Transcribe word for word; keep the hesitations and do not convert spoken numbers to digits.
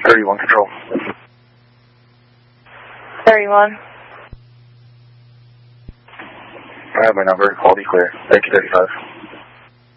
thirty-one control. thirty-one. I have my number. Quality clear. Thank you, thirty-five.